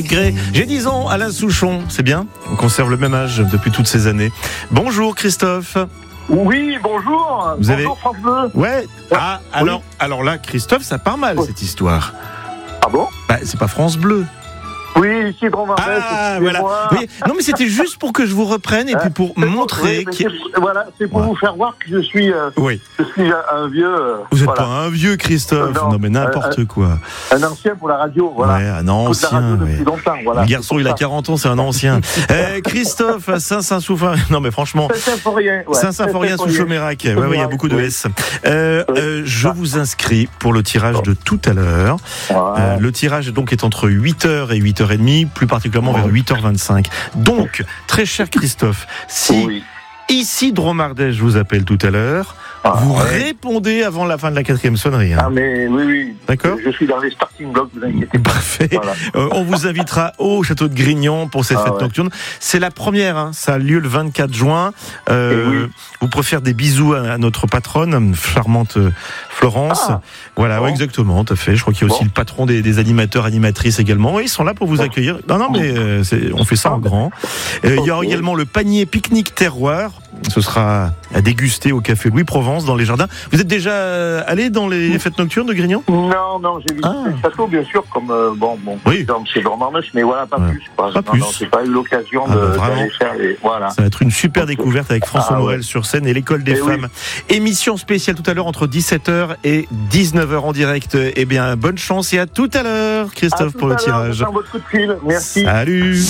J'ai 10 ans, Alain Souchon, c'est bien. On conserve le même âge depuis toutes ces années. Bonjour Christophe. Oui, bonjour. Vous bonjour France Bleu. Ouais. Ah, alors là, Christophe, ça part mal cette histoire. Ah bon? C'est pas France Bleu. Oui, ici Dromardèche. Ah, voilà. Oui, non, mais c'était juste pour que je vous reprenne et puis pour montrer. C'est pour vous faire voir que je suis un vieux. Vous n'êtes pas un vieux, Christophe. Non, mais n'importe quoi. Un ancien pour la radio, voilà. Ouais, un ancien. La radio depuis longtemps, voilà. Le garçon, il a 40 ans, c'est un ancien. Christophe, à Saint-Symphorien. Non, mais franchement. Saint-Symphorien sous Chomérac. Ouais, il y a beaucoup de S. Je vous inscris pour le tirage de tout à l'heure. Le tirage donc est entre 8h et 8h30, plus particulièrement vers 8h25. Donc, très cher Christophe, si ici Dromardèche vous appelle tout à l'heure, vous répondez avant la fin de la 4e sonnerie. Ah mais oui. D'accord. Je suis dans les starting blocks, vous inquiétez pas. Parfait. Voilà. On vous invitera au château de Grignon pour cette fête nocturne. C'est la première, ça a lieu le 24 juin. Vous pouvez faire des bisous à notre patronne, charmante Florence. Voilà, exactement, tout à fait. Je crois qu'il y a aussi le patron des animateurs, animatrices également. Ils sont là pour vous accueillir. Non, mais on fait ça en grand. Il y aura également le panier pique-nique terroir. Ce sera à déguster au café Louis Provence dans les jardins. Vous êtes déjà allé dans les fêtes nocturnes de Grignon ? Non, j'ai visité le château bien sûr, comme c'est Dromardèche, mais voilà, pas plus. Non, j'ai pas eu l'occasion d'aller faire Ça va être une super découverte avec François Morel sur scène et l'école des femmes. Émission spéciale tout à l'heure entre 17h et 19h en direct. Eh bien, bonne chance et à tout à l'heure, Christophe, pour le tirage. J'attends votre coup de fil. Merci. Salut.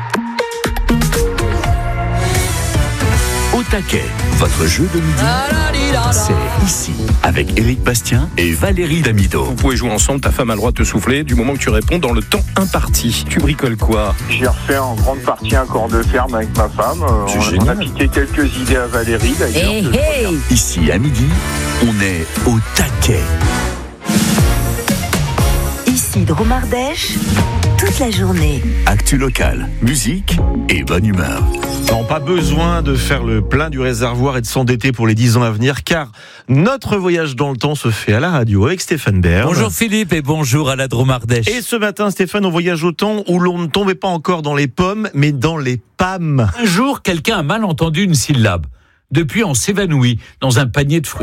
Au taquet, votre jeu de midi, c'est ici, avec Éric Bastien et Valérie Damido. Vous pouvez jouer ensemble, ta femme a le droit de te souffler du moment que tu réponds dans le temps imparti. Tu bricoles quoi ? J'ai refait en grande partie un corps de ferme avec ma femme. On a piqué quelques idées à Valérie d'ailleurs. Ici, à midi, on est au taquet. Ici Dromardèche, toute la journée. Actu locale, musique et bonne humeur. Non, pas besoin de faire le plein du réservoir et de s'endetter pour les 10 ans à venir, car notre voyage dans le temps se fait à la radio avec Stéphane Bern. Bonjour Philippe et bonjour à la Dromardèche. Et ce matin, Stéphane, on voyage au temps où l'on ne tombait pas encore dans les pommes, mais dans les PAM. Un jour, quelqu'un a mal entendu une syllabe. Depuis, on s'évanouit dans un panier de fruits.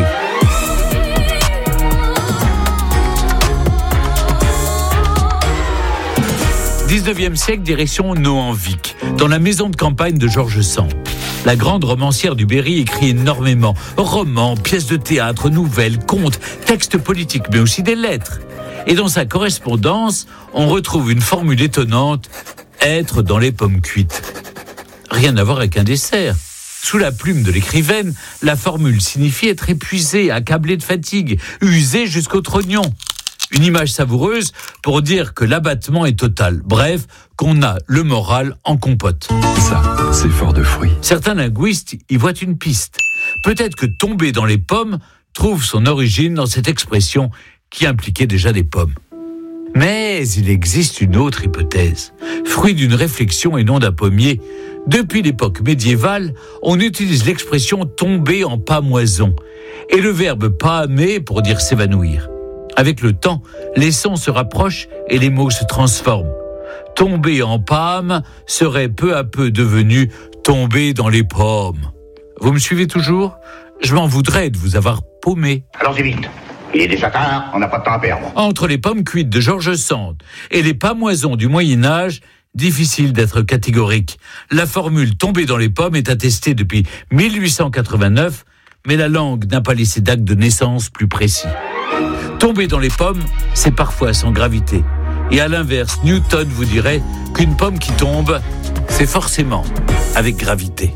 19e siècle, direction Nohant-Vic, dans la maison de campagne de Georges Sand. La grande romancière du Berry écrit énormément. Romans, pièces de théâtre, nouvelles, contes, textes politiques, mais aussi des lettres. Et dans sa correspondance, on retrouve une formule étonnante, être dans les pommes cuites. Rien à voir avec un dessert. Sous la plume de l'écrivaine, la formule signifie être épuisé, accablé de fatigue, usé jusqu'au trognon. Une image savoureuse pour dire que l'abattement est total. Bref, qu'on a le moral en compote. Ça, c'est fort de fruits. Certains linguistes y voient une piste. Peut-être que tomber dans les pommes trouve son origine dans cette expression qui impliquait déjà des pommes. Mais il existe une autre hypothèse, fruit d'une réflexion et non d'un pommier. Depuis l'époque médiévale, on utilise l'expression tomber en pâmoison et le verbe pâmer pour dire s'évanouir. Avec le temps, les sons se rapprochent et les mots se transforment. Tomber en pâme serait peu à peu devenu tomber dans les pommes. Vous me suivez toujours ? Je m'en voudrais de vous avoir paumé. Allons-y vite. Il est déjà tard, on n'a pas de temps à perdre. Entre les pommes cuites de Georges Sand et les pâmoisons du Moyen-Âge, difficile d'être catégorique. La formule « tomber dans les pommes » est attestée depuis 1889, mais la langue n'a pas laissé d'acte de naissance plus précis. Tomber dans les pommes, c'est parfois sans gravité. Et à l'inverse, Newton vous dirait qu'une pomme qui tombe, c'est forcément avec gravité.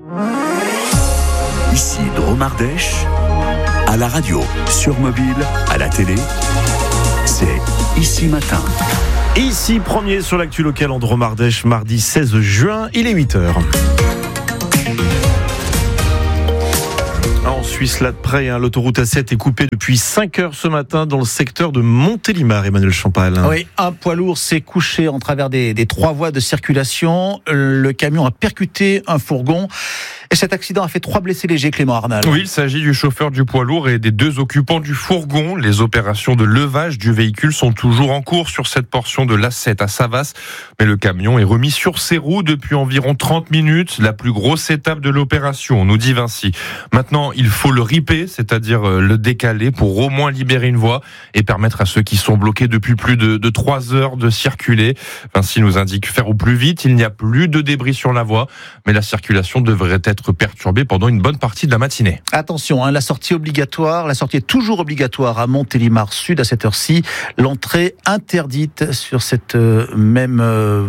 Ici Dromardèche, à la radio, sur mobile, à la télé, c'est Ici Matin. Ici, premier sur l'actu locale en Dromardèche, mardi 16 juin, il est 8h. en Suisse, là de près, l'autoroute A7 est coupée depuis 5 heures ce matin dans le secteur de Montélimar, Emmanuel Champal. Oui, un poids lourd s'est couché en travers des 3 voies de circulation. Le camion a percuté un fourgon. Et cet accident a fait 3 blessés légers, Clément Arnal. Oui, il s'agit du chauffeur du poids lourd et des 2 occupants du fourgon. Les opérations de levage du véhicule sont toujours en cours sur cette portion de l'A7 à Savas. Mais le camion est remis sur ses roues depuis environ 30 minutes. La plus grosse étape de l'opération, nous dit Vinci. Maintenant, il faut le riper, c'est-à-dire le décaler pour au moins libérer une voie et permettre à ceux qui sont bloqués depuis plus de 3 heures de circuler. Vinci nous indique faire au plus vite. Il n'y a plus de débris sur la voie, mais la circulation devrait être perturbée pendant une bonne partie de la matinée. Attention, la sortie est toujours obligatoire à Montélimar Sud à cette heure-ci. L'entrée interdite sur cette même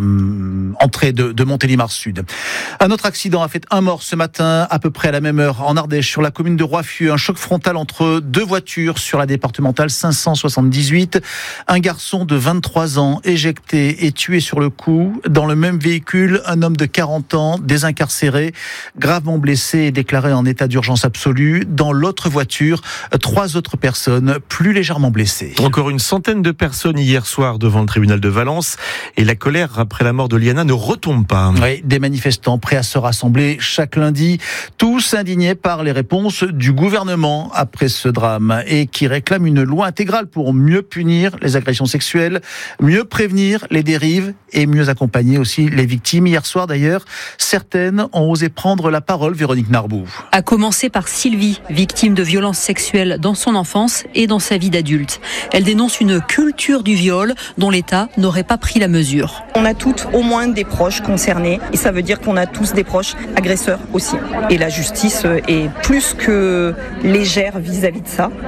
entrée de Montélimar Sud. Un autre accident a fait un mort ce matin, à peu près à la même heure, en Ardèche, sur la commune de Roiffieux. Un choc frontal entre 2 voitures sur la départementale 578. Un garçon de 23 ans éjecté et tué sur le coup. Dans le même véhicule, un homme de 40 ans désincarcéré, gravement blessé et déclaré en état d'urgence absolue. Dans l'autre voiture, 3 autres personnes plus légèrement blessées. Encore une centaine de personnes hier soir devant le tribunal de Valence. Et la colère après la mort de Liana ne retombe pas. Oui, des manifestants prêts à se rassembler chaque lundi, tous indignés par les réponses du gouvernement après ce drame et qui réclament une loi intégrale pour mieux punir les agressions sexuelles, mieux prévenir les dérives et mieux accompagner aussi les victimes. Hier soir d'ailleurs, certaines ont osé prendre la parole, Véronique Narbou. À commencer par Sylvie, victime de violences sexuelles dans son enfance et dans sa vie d'adulte. Elle dénonce une culture du viol dont l'État n'aurait pas pris la mesure. On a toutes au moins des proches concernés et ça veut dire qu'on a tous des proches agresseurs aussi. Et la justice est plus que légère vis-à-vis de ça.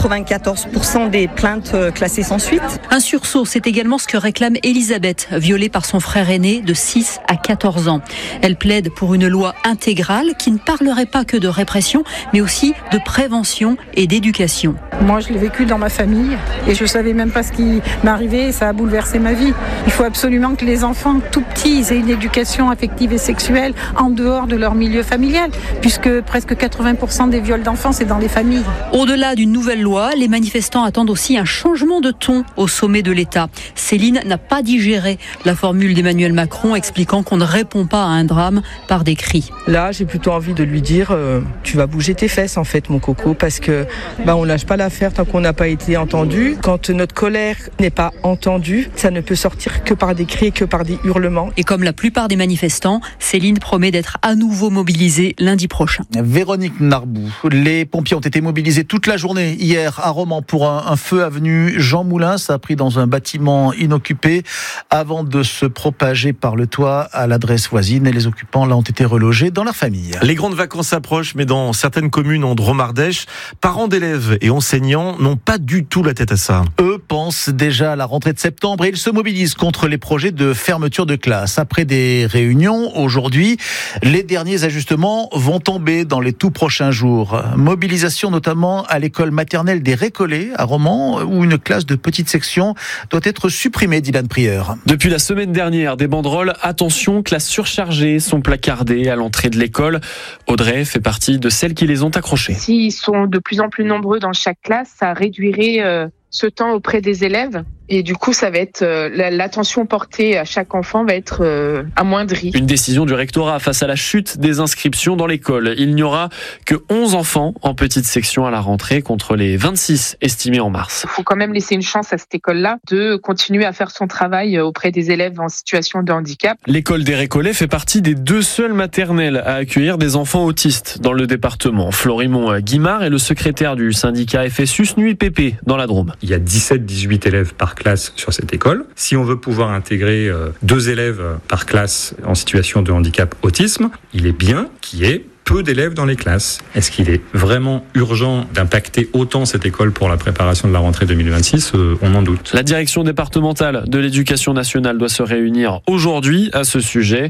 94% des plaintes classées sans suite. Un sursaut, c'est également ce que réclame Elisabeth, violée par son frère aîné de 6 à 14 ans. Elle plaide pour une loi intégrale qui ne parlerait pas que de répression, mais aussi de prévention et d'éducation. Moi, je l'ai vécu dans ma famille et je ne savais même pas ce qui m'est arrivé et ça a bouleversé ma vie. Il faut absolument que les enfants tout petits aient une éducation affective et sexuelle en dehors de leur milieu familial, puisque presque 80% des viols d'enfants, c'est dans les familles. Au-delà d'une nouvelle loi, les manifestants attendent aussi un changement de ton au sommet de l'État. Céline n'a pas digéré la formule d'Emmanuel Macron expliquant qu'on ne répond pas à un drame par des cris. Là, j'ai plutôt envie de lui dire tu vas bouger tes fesses en fait, mon coco, parce que on lâche pas l'affaire tant qu'on n'a pas été entendu. Quand notre colère n'est pas entendue, ça ne peut sortir que par des cris et que par des hurlements. Et comme la plupart des manifestants, Céline promet d'être à nouveau mobilisée lundi prochain. Véronique Narbou, les pompiers ont été mobilisés toute la journée hier à Romans pour un feu avenue Jean Moulin. Ça a pris dans un bâtiment inoccupé avant de se propager par le toit à l'adresse voisine et les occupants là ont été relogés dans leur famille. Les grandes vacances approchent, mais dans certaines communes en Drôme-Ardèche, parents d'élèves et enseignants n'ont pas du tout la tête à ça. Eux pensent déjà à la rentrée de septembre et ils se mobilisent contre les projets de fermeture de classe. Après des réunions aujourd'hui, les derniers ajustements vont tomber dans les tout prochains jours. Mobilisation notamment à l'école maternelle des Récollets à Romans, où une classe de petite section doit être supprimée, Dylan Prieur. Depuis la semaine dernière, des banderoles « Attention, classe surchargée » sont placardées à l'entrée de l'école. Audrey fait partie de celles qui les ont accrochées. S'ils sont de plus en plus nombreux dans chaque classe, ça réduirait ce temps auprès des élèves. Et du coup, ça va être l'attention portée à chaque enfant va être amoindrie. Une décision du rectorat face à la chute des inscriptions dans l'école. Il n'y aura que 11 enfants en petite section à la rentrée contre les 26 estimés en mars. Il faut quand même laisser une chance à cette école-là de continuer à faire son travail auprès des élèves en situation de handicap. L'école des Récollets fait partie des 2 seules maternelles à accueillir des enfants autistes dans le département. Florimond Guimard est le secrétaire du syndicat FSUS Nuit Pépé dans la Drôme. Il y a 17-18 élèves par classe sur cette école. Si on veut pouvoir intégrer 2 élèves par classe en situation de handicap autisme, il est bien qu'il y ait peu d'élèves dans les classes. Est-ce qu'il est vraiment urgent d'impacter autant cette école pour la préparation de la rentrée 2026 ? On en doute. La direction départementale de l'éducation nationale doit se réunir aujourd'hui à ce sujet.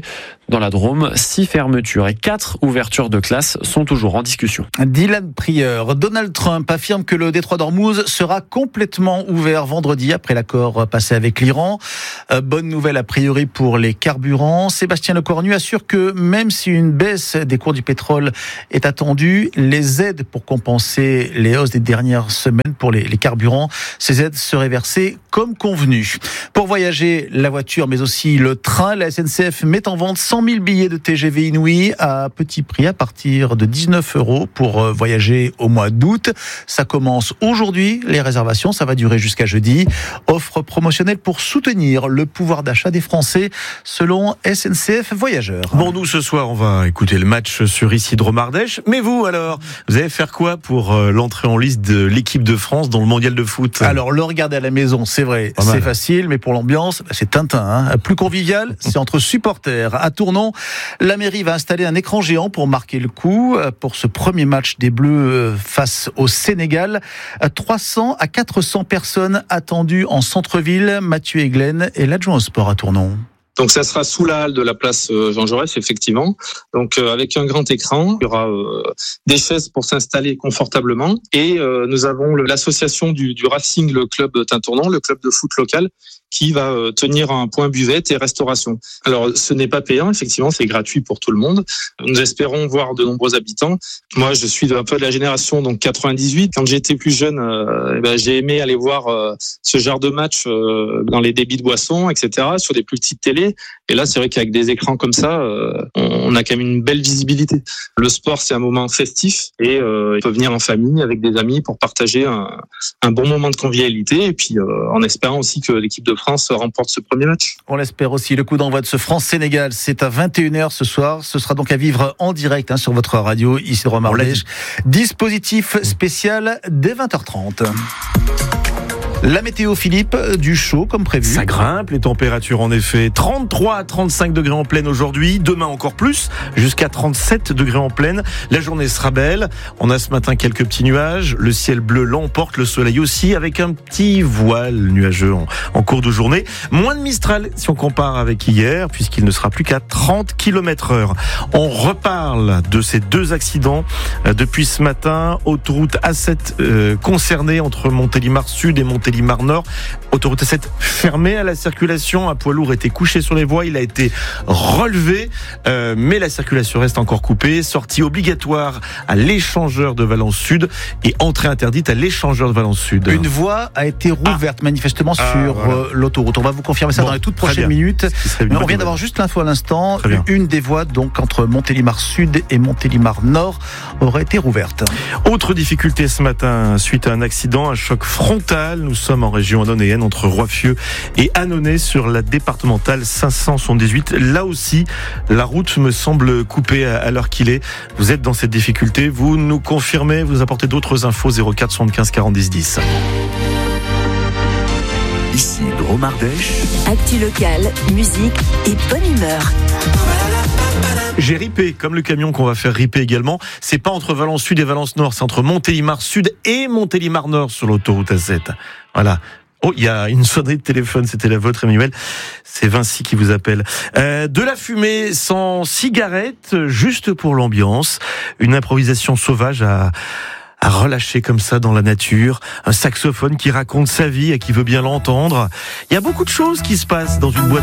Dans la Drôme, 6 fermetures et 4 ouvertures de classes sont toujours en discussion. Dylan Prieur, Donald Trump affirme que le détroit d'Ormuz sera complètement ouvert vendredi après l'accord passé avec l'Iran. Bonne nouvelle a priori pour les carburants. Sébastien Lecornu assure que même si une baisse des cours du pétrole est attendue, les aides pour compenser les hausses des dernières semaines pour les carburants, ces aides seraient versées comme convenu. Pour voyager, la voiture mais aussi le train, la SNCF met en vente 100 000 billets de TGV Inouï à petit prix à partir de 19 € pour voyager au mois d'août. Ça commence aujourd'hui, les réservations, ça va durer jusqu'à jeudi. Offre promotionnelle pour soutenir le pouvoir d'achat des Français selon SNCF Voyageurs. Bon, nous ce soir, on va écouter le match sur Isidro Mardèche. Mais vous alors, vous allez faire quoi pour l'entrée en liste de l'équipe de France dans le mondial de foot? Alors, le regarder à la maison, c'est vrai, c'est facile, mais pour l'ambiance, c'est Tintin. Plus convivial, c'est entre supporters. À Tournon, la mairie va installer un écran géant pour marquer le coup pour ce premier match des Bleus face au Sénégal. 300 à 400 personnes attendues en centre-ville. Mathieu Eglen est l'adjoint au sport à Tournon. Donc ça sera sous la halle de la place Jean Jaurès, effectivement. Donc avec un grand écran, il y aura des chaises pour s'installer confortablement. Et nous avons l'association du Racing, le club Tintournon, le club de foot local, qui va tenir un point buvette et restauration. Alors ce n'est pas payant, effectivement, c'est gratuit pour tout le monde. Nous espérons voir de nombreux habitants. Moi, je suis un peu de la génération donc 98. Quand j'étais plus jeune, j'ai aimé aller voir ce genre de match dans les débits de boissons, etc., sur des plus petites télés. Et là, c'est vrai qu'avec des écrans comme ça, on a quand même une belle visibilité. Le sport, c'est un moment festif et il peut venir en famille avec des amis pour partager un bon moment de convivialité et puis en espérant aussi que l'équipe de France remporte ce premier match. On l'espère aussi. Le coup d'envoi de ce France-Sénégal, c'est à 21h ce soir. Ce sera donc à vivre en direct sur votre radio, Isidro Mardèche. Dispositif spécial dès 20h30. La météo, Philippe, du chaud comme prévu. Ça grimpe, les températures en effet. 33 à 35 degrés en pleine aujourd'hui. Demain encore plus, jusqu'à 37 degrés en pleine. La journée sera belle. On a ce matin quelques petits nuages. Le ciel bleu l'emporte, le soleil aussi, avec un petit voile nuageux en cours de journée. Moins de Mistral si on compare avec hier, puisqu'il ne sera plus qu'à 30 km/h. On reparle de ces deux accidents depuis ce matin. Autoroute A7 concernée entre Montélimar Sud et Montélimar Nord. Autoroute A7 fermée à la circulation. Un poids lourd était couché sur les voies. Il a été relevé, mais la circulation reste encore coupée. Sortie obligatoire à l'échangeur de Valence Sud et entrée interdite à l'échangeur de Valence Sud. Une voie a été rouverte manifestement sur l'autoroute. On va vous confirmer ça dans les toutes prochaines minutes. Mais on vient d'avoir juste l'info à l'instant. Une des voies donc entre Montélimar Sud et Montélimar Nord aurait été rouverte. Autre difficulté ce matin suite à un accident, un choc frontal. Nous sommes en région annonayenne entre Roiffieux et Annonay sur la départementale 578. Là aussi, la route me semble coupée à l'heure qu'il est. Vous êtes dans cette difficulté. Vous nous confirmez, vous apportez d'autres infos 04 75 40 10 10. Ici Dromardèche. Actu locale, musique et bonne humeur. J'ai ripé, comme le camion qu'on va faire riper également. C'est pas entre Valence Sud et Valence Nord, c'est entre Montélimar Sud et Montélimar Nord sur l'autoroute A7. Voilà. Oh, il y a une sonnerie de téléphone, c'était la vôtre, Emmanuel. C'est Vinci qui vous appelle. De la fumée sans cigarette, juste pour l'ambiance. Une improvisation sauvage à relâcher comme ça dans la nature. Un saxophone qui raconte sa vie et qui veut bien l'entendre. Il y a beaucoup de choses qui se passent dans une boîte